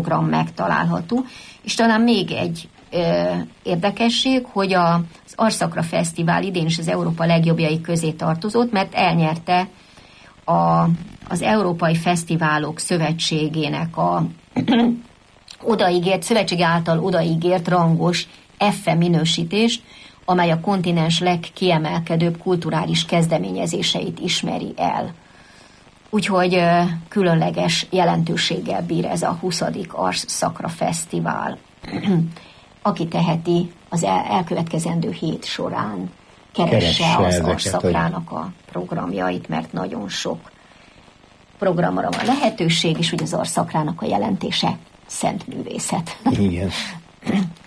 program megtalálható, és talán még egy érdekesség, hogy az Arszakra Fesztivál idén is az Európa legjobbjai közé tartozott, mert elnyerte az Európai Fesztiválok Szövetségének szövetség által odaígért rangos F minősítést, amely a kontinens legkiemelkedőbb kulturális kezdeményezéseit ismeri el. Úgyhogy különleges jelentőséggel bír ez a 20. Arszakra Fesztivál. Aki teheti, az elkövetkezendő hét során keresse az Arszakrának a programjait, mert nagyon sok programra van lehetőség, és ugye az Arszakrának a jelentése szent művészet. Igen.